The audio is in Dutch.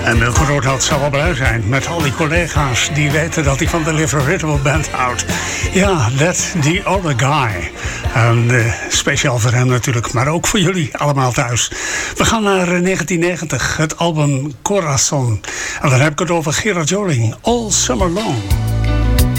En Milko Roodhout zou wel blij zijn met al die collega's die weten dat hij van de Live Ritual Band houdt. Ja, That the Other Guy. En speciaal voor hem natuurlijk, maar ook voor jullie allemaal thuis. We gaan naar 1990, het album Corazon. En dan heb ik het over Gerard Joling, All Summer Long.